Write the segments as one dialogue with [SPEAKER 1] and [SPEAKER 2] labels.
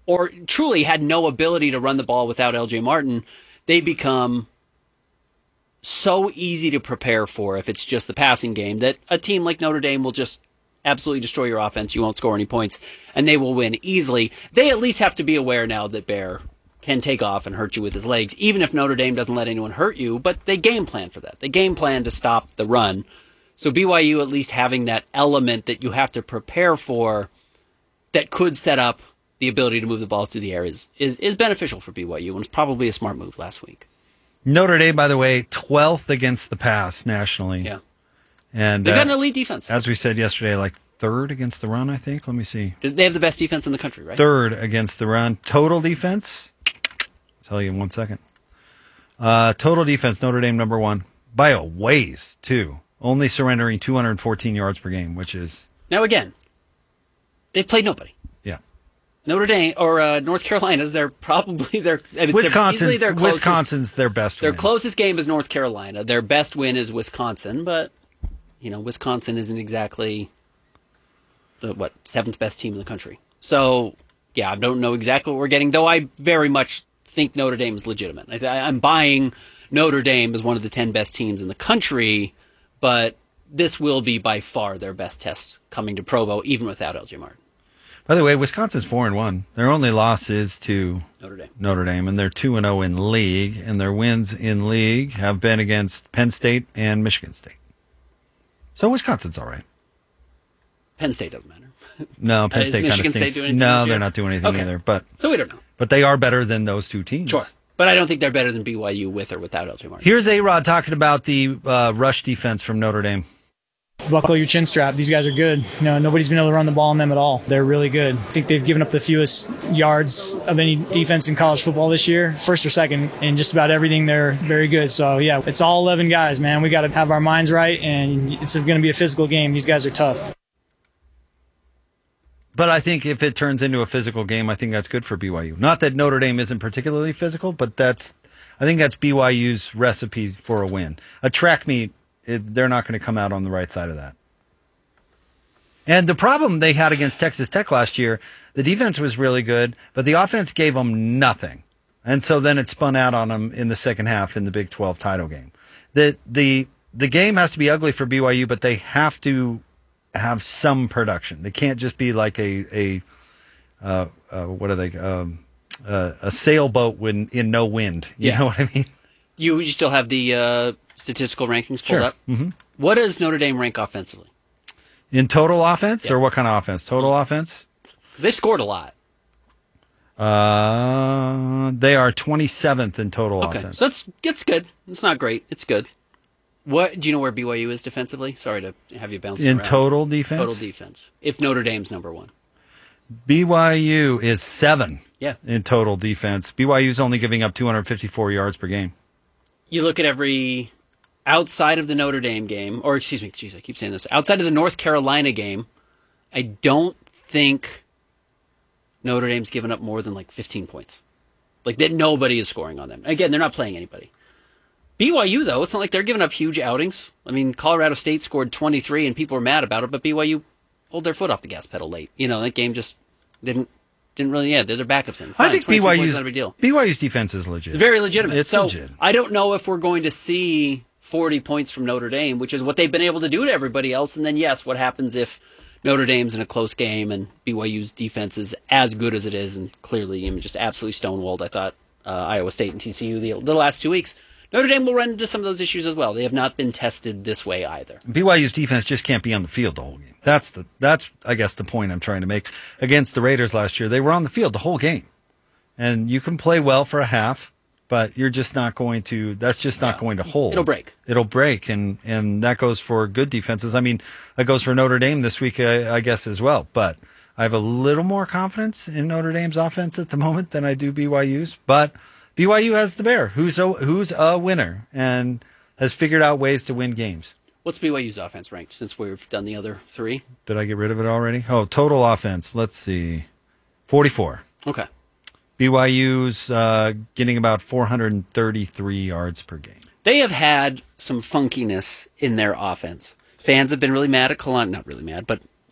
[SPEAKER 1] or truly had no ability to run the ball without L.J. Martin, they become so easy to prepare for if it's just the passing game that a team like Notre Dame will just absolutely destroy your offense. You won't score any points, and they will win easily. They at least have to be aware now that Bear can take off and hurt you with his legs, even if Notre Dame doesn't let anyone hurt you, but they game plan for that. They game plan to stop the run. So BYU at least having that element that you have to prepare for that could set up the ability to move the ball through the air is beneficial for BYU, and it's probably a smart move last week.
[SPEAKER 2] Notre Dame, by the way, 12th against the pass nationally.
[SPEAKER 1] Yeah.
[SPEAKER 2] And
[SPEAKER 1] they've got an elite defense.
[SPEAKER 2] As we said yesterday, like third against the run, I think. Let me see.
[SPEAKER 1] They have the best defense in the country, right?
[SPEAKER 2] Third against the run. Total defense, I'll tell you in 1 second. Total defense, Notre Dame number one. By a ways, too. Only surrendering 214 yards per game, which is...
[SPEAKER 1] Now, again, they've played nobody.
[SPEAKER 2] Yeah.
[SPEAKER 1] Notre Dame, or North Carolina's,
[SPEAKER 2] Wisconsin's their best win.
[SPEAKER 1] Their closest game is North Carolina. Their best win is Wisconsin, but, Wisconsin isn't exactly the, seventh best team in the country. So, yeah, I don't know exactly what we're getting, though I very much think Notre Dame is legitimate. I'm buying Notre Dame as one of the 10 best teams in the country, but this will be by far their best test coming to Provo, even without L.J. Martin.
[SPEAKER 2] By the way, Wisconsin's 4-1. Their only loss is to Notre Dame, and they're 2-0 in league, and their wins in league have been against Penn State and Michigan State. So Wisconsin's all right.
[SPEAKER 1] Penn State doesn't matter.
[SPEAKER 2] No, Penn State kind of stinks. No, they're not doing anything either.
[SPEAKER 1] So we don't know.
[SPEAKER 2] But they are better than those two teams.
[SPEAKER 1] Sure. But I don't think they're better than BYU with or without L.J. Martin.
[SPEAKER 2] Here's A-Rod talking about the rush defense from Notre Dame.
[SPEAKER 3] Buckle your chin strap. These guys are good. Nobody's been able to run the ball on them at all. They're really good. I think they've given up the fewest yards of any defense in college football this year, first or second, in just about everything. They're very good. So, yeah, it's all 11 guys, man. We got to have our minds right, and it's going to be a physical game. These guys are tough.
[SPEAKER 2] But I think if it turns into a physical game, I think that's good for BYU. Not that Notre Dame isn't particularly physical, but I think that's BYU's recipe for a win. A track meet, they're not going to come out on the right side of that. And the problem they had against Texas Tech last year, the defense was really good, but the offense gave them nothing. And so then it spun out on them in the second half in the Big 12 title game. The game has to be ugly for BYU, but they have to have some production. They can't just be like a sailboat when in no wind. You know what I mean?
[SPEAKER 1] You still have the statistical rankings pulled up.
[SPEAKER 2] Mm-hmm.
[SPEAKER 1] What does Notre Dame rank offensively?
[SPEAKER 2] In total offense, or what kind of offense? Total offense?
[SPEAKER 1] Because they've scored a lot.
[SPEAKER 2] They are 27th in total offense.
[SPEAKER 1] So it's good. It's not great. It's good. What do you know where BYU is defensively? Sorry to have you bounce
[SPEAKER 2] in
[SPEAKER 1] around.
[SPEAKER 2] Total defense.
[SPEAKER 1] Total defense. If Notre Dame's number one,
[SPEAKER 2] BYU is 7.
[SPEAKER 1] Yeah.
[SPEAKER 2] In total defense. BYU's only giving up 254 yards per game.
[SPEAKER 1] You look at every outside of the Notre Dame game, or excuse me, I keep saying this. Outside of the North Carolina game, I don't think Notre Dame's given up more than like 15 points. Like that, nobody is scoring on them. Again, they're not playing anybody. BYU, though, it's not like they're giving up huge outings. I mean, Colorado State scored 23 and people were mad about it, but BYU pulled their foot off the gas pedal late. That game just didn't really, they're their backups in. Fine,
[SPEAKER 2] I think BYU's defense is legit.
[SPEAKER 1] It's very legitimate.
[SPEAKER 2] It's legit.
[SPEAKER 1] I don't know if we're going to see 40 points from Notre Dame, which is what they've been able to do to everybody else. And then, yes, what happens if Notre Dame's in a close game and BYU's defense is as good as it is and clearly just absolutely stonewalled, I thought, Iowa State and TCU the last 2 weeks. Notre Dame will run into some of those issues as well. They have not been tested this way either.
[SPEAKER 2] BYU's defense just can't be on the field the whole game. That's I guess the point I'm trying to make. Against the Raiders last year, they were on the field the whole game. And you can play well for a half, but you're just not going to going to hold. It'll break and that goes for good defenses. I mean, that goes for Notre Dame this week I guess as well, but I have a little more confidence in Notre Dame's offense at the moment than I do BYU's, but BYU has the Bear, who's a winner and has figured out ways to win games.
[SPEAKER 1] What's BYU's offense ranked since we've done the other three?
[SPEAKER 2] Did I get rid of it already? Oh, total offense. Let's see. 44.
[SPEAKER 1] Okay.
[SPEAKER 2] BYU's getting about 433 yards per game.
[SPEAKER 1] They have had some funkiness in their offense. Fans have been really mad at Kalani. Not really mad, but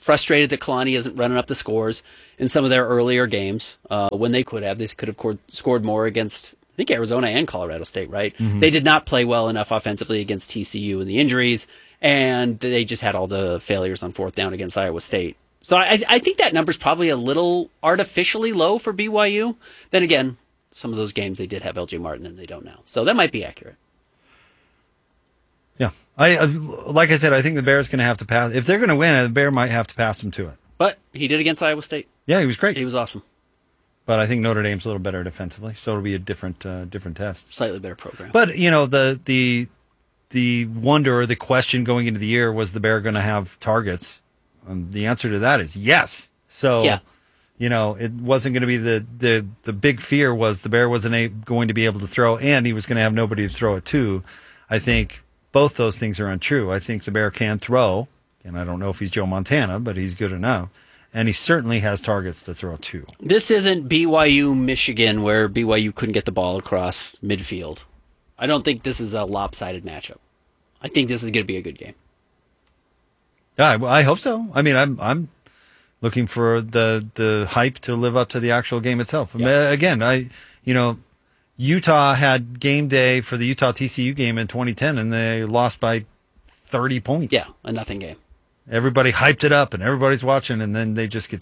[SPEAKER 1] frustrated that Kalani isn't running up the scores in some of their earlier games when they could have. They could have scored more against, I think, Arizona and Colorado State, right? They did not play well enough offensively against TCU and the injuries, and they just had all the failures on fourth down against Iowa State. So I think that number's probably a little artificially low for BYU. Then again, some of those games they did have LJ Martin and they don't now. So that might be accurate.
[SPEAKER 2] Yeah. Like I said, I think the Bears going to have to pass. If they're going to win, the Bear might have to pass them to it.
[SPEAKER 1] But he did against Iowa State.
[SPEAKER 2] Yeah, he was great.
[SPEAKER 1] He was awesome.
[SPEAKER 2] But I think Notre Dame's a little better defensively, so it'll be a different test.
[SPEAKER 1] Slightly better program.
[SPEAKER 2] But, the wonder or the question going into the year, was the Bear going to have targets? The answer to that is yes. So,
[SPEAKER 1] yeah.
[SPEAKER 2] It wasn't going to be the big fear was the Bear wasn't going to be able to throw, and he was going to have nobody to throw it to. I think both those things are untrue. I think the Bear can throw, and I don't know if he's Joe Montana, but he's good enough. And he certainly has targets to throw to.
[SPEAKER 1] This isn't BYU, Michigan, where BYU couldn't get the ball across midfield. I don't think this is a lopsided matchup. I think this is going to be a good game.
[SPEAKER 2] I hope so. I mean, I'm looking for the hype to live up to the actual game itself.
[SPEAKER 1] Yeah.
[SPEAKER 2] Again, Utah had game day for the Utah TCU game in 2010, and they lost by 30 points.
[SPEAKER 1] Yeah, a nothing game.
[SPEAKER 2] Everybody hyped it up, and everybody's watching, and then they just get